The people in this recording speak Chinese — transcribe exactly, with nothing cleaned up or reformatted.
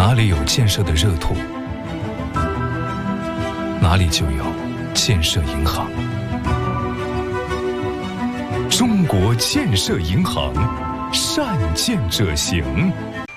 哪里有建设的热土，哪里就有建设银行。中国建设银行，善建者行。